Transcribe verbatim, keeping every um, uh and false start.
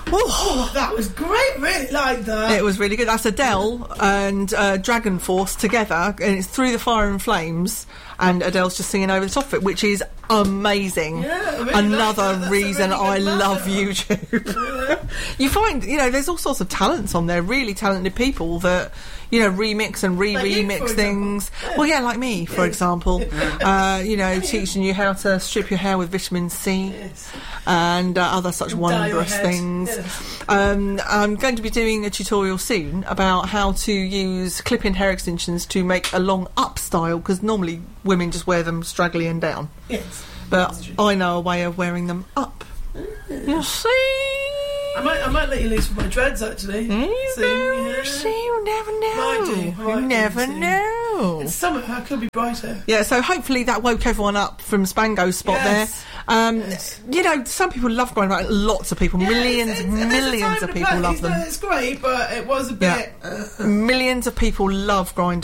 Oh, that was great. Really like that. It was really good. That's Adele and uh, Dragon Force together, and it's Through the Fire and Flames, and Adele's just singing over the top of it, which is amazing. Yeah, I really Another like that. reason That's a really I good love matter. YouTube. Yeah. You find, you know, there's all sorts of talents on there, really talented people that, you know, remix and Like you, re-remix for things. example. Well, yeah, like me, for example. Uh, you know, teaching you how to strip your hair with vitamin C. Yes. And uh, other such Dye your wondrous head. things. Yes. Um, I'm going to be doing a tutorial soon about how to use clip-in hair extensions to make a long up style, because normally women just wear them straggly and down. Yes. But I know a way of wearing them up. You see? I might, I might let you loose with my dreads, actually. You See, know, yeah. see, you never know. Might do, You might do, never see. know. It's summer, I could be brighter. Yeah, so hopefully that woke everyone up from Spango's spot Yes. there. Um, Yes. You know, some people love grind right. Lots of people, Yeah, millions, it's, it's, there's a millions time of and a people place. love them. No, it's great, but it was a Yeah. bit... Uh, Millions of people love grind